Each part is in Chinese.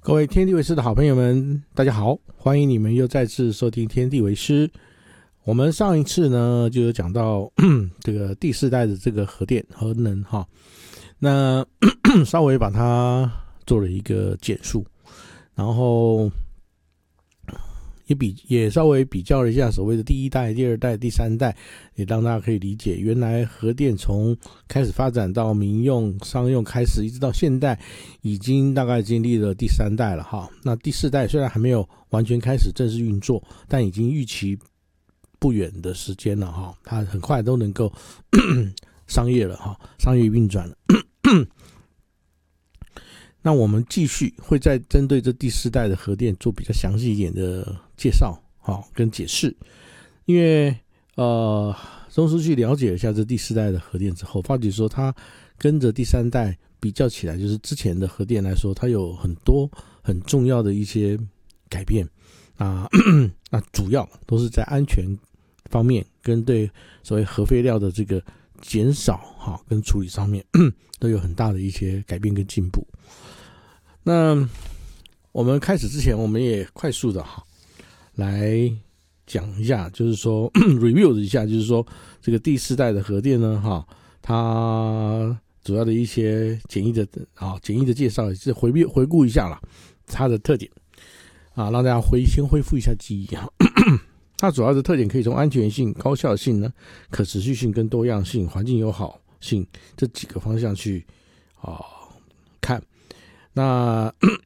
各位天地为师的好朋友们，大家好，欢迎你们又再次收听天地为师。我们上一次呢就有讲到这个第四代的这个核能哈，那稍微把它做了一个简述，然后也稍微比较了一下所谓的第一代、第二代、第三代，也让大家可以理解原来核电从开始发展到民用、商用开始，一直到现代，已经大概经历了第三代了哈。那第四代虽然还没有完全开始正式运作，但已经预期不远的时间了哈，它很快都能够商业了哈，商业运转了。那我们继续会再针对这第四代的核电做比较详细一点的介绍跟解释，因为钟书去了解一下这第四代的核电之后，发觉说它跟着第三代比较起来，就是之前的核电来说，它有很多很重要的一些改变那主要都是在安全方面跟对所谓核废料的这个减少跟处理上面都有很大的一些改变跟进步。那我们开始之前，我们也快速的来讲一下，就是说review 一下，就是说这个第四代的核电呢它主要的一些简易的介绍，也是回顾一下啦它的特点让大家先恢复一下记忆它主要的特点可以从安全性、高效性呢、可持续性跟多样性、环境友好性这几个方向去看。那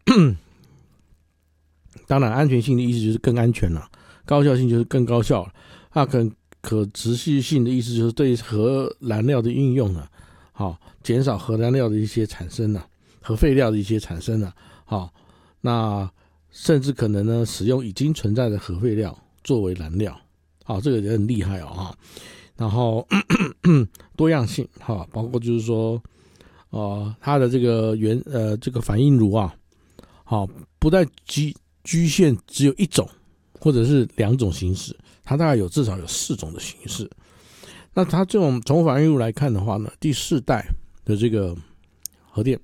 当然安全性的意思就是更安全了，高效性就是更高效了，可持续性的意思就是对核燃料的运用了减少核燃料的一些产生了，核废料的一些产生了那甚至可能呢使用已经存在的核废料作为燃料这个也很厉害然后多样性包括就是说它的这个这个反应炉不再局限只有一种或者是两种形式，它大概至少有4种的形式。那它这种从反应炉来看的话呢，第四代的这个核电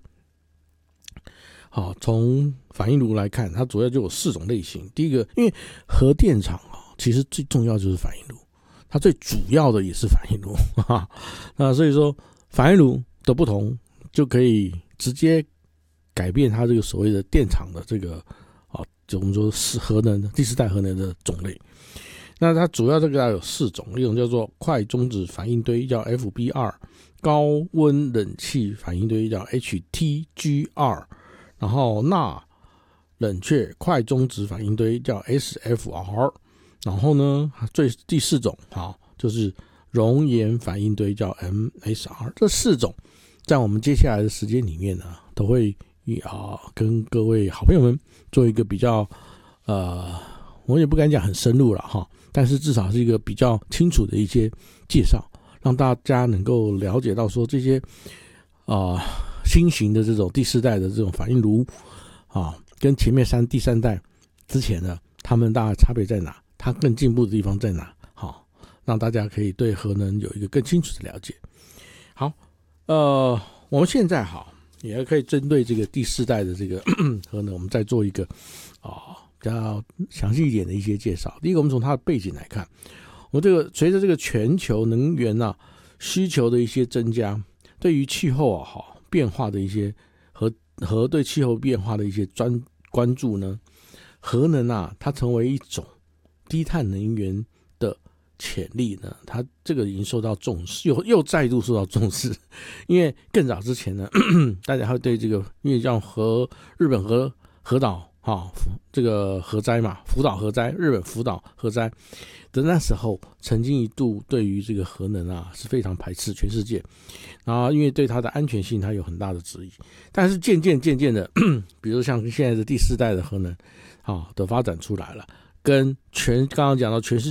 从反应炉来看，它主要就有4种类型。第一个，因为核电厂其实最重要就是反应炉，它最主要的也是反应炉那所以说反应炉的不同就可以直接改变它这个所谓的电厂的这个就我们说是第四代核能的种类。那它主要这个有4种，一种叫做快中子反应堆叫 FBR， 高温冷气反应堆叫 HTGR， 然后钠冷却快中子反应堆叫 SFR， 然后呢第4种就是熔岩反应堆叫 MSR。 这4种在我们接下来的时间里面呢，都会跟各位好朋友们做一个比较我也不敢讲很深入了但是至少是一个比较清楚的一些介绍，让大家能够了解到说这些新型的这种第四代的这种反应炉跟前面第三代之前的他们大概差别在哪，它更进步的地方在哪让大家可以对核能有一个更清楚的了解。好，我们现在也可以针对这个第四代的这个核能，我们再做一个比较详细一点的一些介绍。第一个，我们从它的背景来看，我们随着这个全球能源需求的一些增加，对于气候变化的一些核对气候变化的一些关注呢，核能它成为一种低碳能源的潜力呢，它这个已经受到重视，又再度受到重视。因为更早之前呢大家会对这个，因为像日本核岛这个核灾嘛，福岛核灾，日本福岛核灾的那时候，曾经一度对于这个核能是非常排斥，全世界因为对它的安全性它有很大的质疑。但是渐渐的比如像现在的第四代的核能的发展出来了，跟刚刚讲到全世界